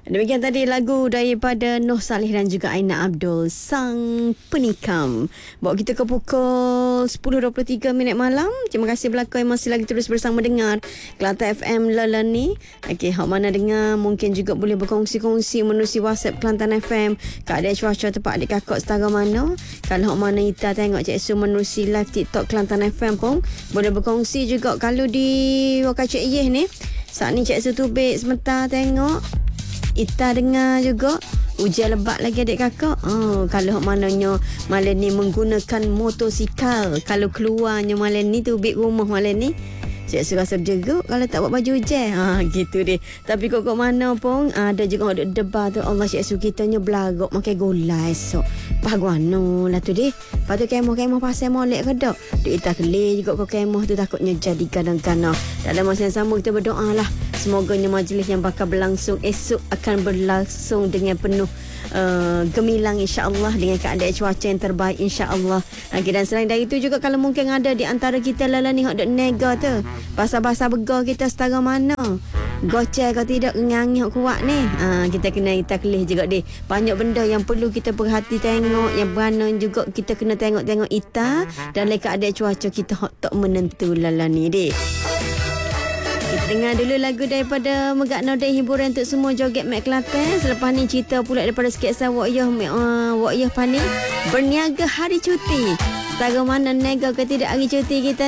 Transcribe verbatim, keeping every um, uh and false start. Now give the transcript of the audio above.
Demikian tadi lagu daripada Noh Saleh dan juga Aina Abdul, Sang Penikam. Bawa kita ke pukul sepuluh dua puluh tiga minit malam. Terima kasih belakang yang masih lagi terus bersama dengar Kelantan F M Lala ni. Okey, hak mana dengar mungkin juga boleh berkongsi-kongsi menerusi WhatsApp Kelantan F M. Keadaan cuaca tempat adik kakak setara mana. Kalau hak mana Ita tengok Cik Su menerusi live TikTok Kelantan F M pun boleh berkongsi juga. Kalau di Wakil Cik Yeh ni, saat ni Cik Su tubik sebentar tengok. Ita dengar juga hujan lebat lagi adik kakak. Oh, kalau mananya malam ni menggunakan motosikal, kalau keluarnya malam ni tubik rumah malam ni, Cik Su rasa berjeruk kalau tak buat baju hujan. Ha, gitu deh. Tapi kok kok mana pun ada juga ada debar tu. Allah, Cik Su kitanya belarok makan gula esok. Baguano lah tu deh. Lepas tu kemah-kemah pasal molek ke tak? Duk Ita kelih juga kok kemah tu takutnya jadi kadang-kadang. Dalam masa yang sama kita berdoa lah. Semoganya majlis yang bakal berlangsung esok akan berlangsung dengan penuh uh, gemilang insya-Allah, dengan keadaan cuaca yang terbaik insya-Allah. Okay, dan selain dari itu juga kalau mungkin ada di antara kita lala ni hak duk nega tu, bahasa-bahasa begar kita setara mana, goceh ke tidak, ngangih kuat ni, ha, kita kena kita kelih juga deh. Banyak benda yang perlu kita perhati tengok, yang berana juga kita kena tengok-tengok Ita dan keadaan cuaca kita hak tak menentu lala ni deh. Kita dengar dulu lagu daripada Megak Nodai, hiburan untuk semua joget Mek Kelantan. Selepas ni cerita pula daripada sketsa Wak Yah, uh, Wak Yah Pani berniaga hari cuti. Setara mana nega ke tidak hari cuti kita